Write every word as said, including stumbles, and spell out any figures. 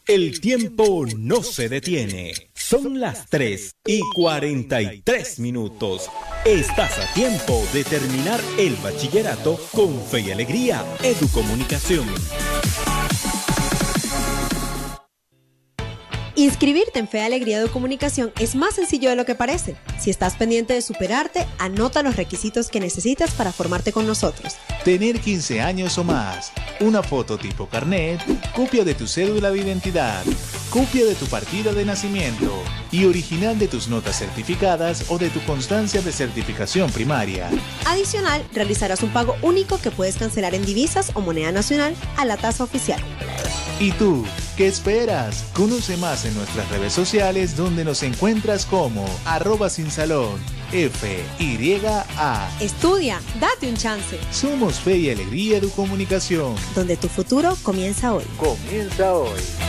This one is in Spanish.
El tiempo no se detiene. Son las tres y cuarenta y tres minutos. Estás a tiempo de terminar el bachillerato con Fe y Alegría Educomunicación. Inscribirte en Fe y Alegría Educomunicación es más sencillo de lo que parece. Si estás pendiente de superarte, anota los requisitos que necesitas para formarte con nosotros. Tener quince años o más, una foto tipo carnet, copia de tu cédula de identidad, copia de tu partida de nacimiento y original de tus notas certificadas o de tu constancia de certificación primaria. Adicional, realizarás un pago único que puedes cancelar en divisas o moneda nacional a la tasa oficial. ¿Y tú? ¿Qué esperas? Conoce más en nuestras redes sociales donde nos encuentras como arroba sin salón, F Y A. Estudia, date un chance. Somos Fe y Alegría Educomunicación, donde tu futuro comienza hoy. Comienza hoy.